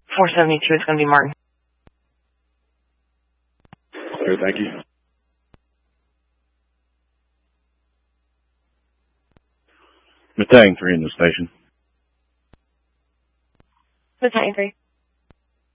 472, it's going to be Martin. Okay, thank you. Battalion 3 in the station. Battalion 3.